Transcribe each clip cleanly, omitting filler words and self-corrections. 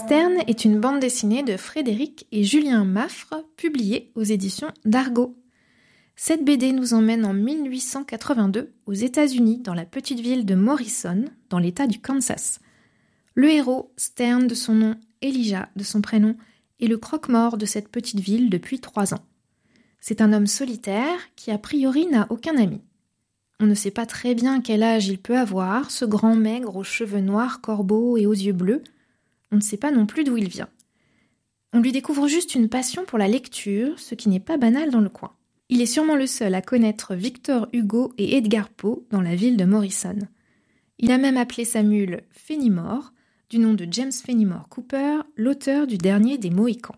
Stern est une bande dessinée de Frédéric et Julien Maffre, publiée aux éditions d'Argo. Cette BD nous emmène en 1882 aux États-Unis, dans la petite ville de Morrison, dans l'État du Kansas. Le héros, Stern de son nom, Elijah de son prénom, est le croque-mort de cette petite ville depuis 3 ans. C'est un homme solitaire qui a priori n'a aucun ami. On ne sait pas très bien quel âge il peut avoir, ce grand maigre aux cheveux noirs corbeaux et aux yeux bleus. On ne sait pas non plus d'où il vient. On lui découvre juste une passion pour la lecture, ce qui n'est pas banal dans le coin. Il est sûrement le seul à connaître Victor Hugo et Edgar Poe dans la ville de Morrison. Il a même appelé sa mule Fenimore, du nom de James Fenimore Cooper, l'auteur du dernier des Mohicans.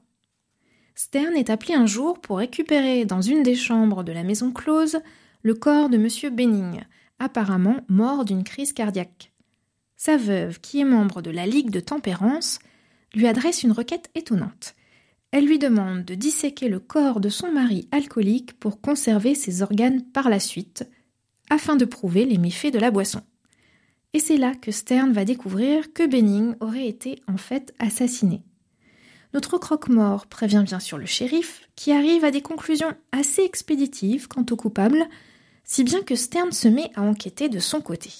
Stern est appelé un jour pour récupérer dans une des chambres de la maison close le corps de M. Benning, apparemment mort d'une crise cardiaque. Sa veuve, qui est membre de la Ligue de Tempérance, lui adresse une requête étonnante. Elle lui demande de disséquer le corps de son mari alcoolique pour conserver ses organes par la suite, afin de prouver les méfaits de la boisson. Et c'est là que Stern va découvrir que Benning aurait été en fait assassiné. Notre croque-mort prévient bien sûr le shérif, qui arrive à des conclusions assez expéditives quant au coupable, si bien que Stern se met à enquêter de son côté.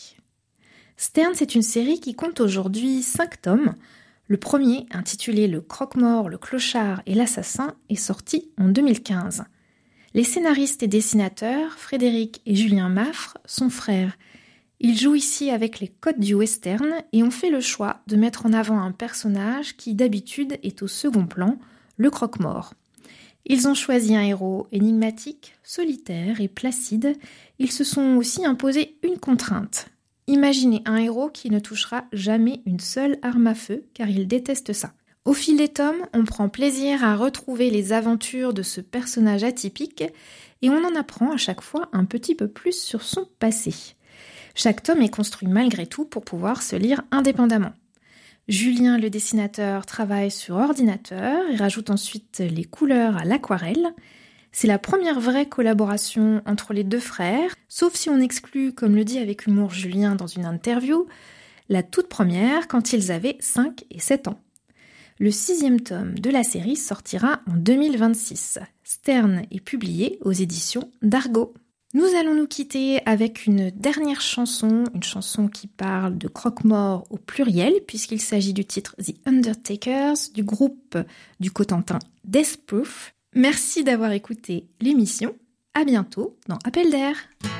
Stern, c'est une série qui compte aujourd'hui 5 tomes. Le premier, intitulé Le croque-mort, le clochard et l'assassin, est sorti en 2015. Les scénaristes et dessinateurs, Frédéric et Julien Maffre, sont frères. Ils jouent ici avec les codes du western et ont fait le choix de mettre en avant un personnage qui d'habitude est au second plan, le croque-mort. Ils ont choisi un héros énigmatique, solitaire et placide. Ils se sont aussi imposé une contrainte. Imaginez un héros qui ne touchera jamais une seule arme à feu, car il déteste ça. Au fil des tomes, on prend plaisir à retrouver les aventures de ce personnage atypique et on en apprend à chaque fois un petit peu plus sur son passé. Chaque tome est construit malgré tout pour pouvoir se lire indépendamment. Julien, le dessinateur, travaille sur ordinateur et rajoute ensuite les couleurs à l'aquarelle. C'est la première vraie collaboration entre les 2 frères, sauf si on exclut, comme le dit avec humour Julien dans une interview, la toute première quand ils avaient 5 et 7 ans. Le 6e tome de la série sortira en 2026. Stern est publié aux éditions d'Argo. Nous allons nous quitter avec une dernière chanson, une chanson qui parle de croque-mort au pluriel, puisqu'il s'agit du titre The Undertakers, du groupe du Cotentin Death Proof. Merci d'avoir écouté l'émission. À bientôt dans Appel d'air.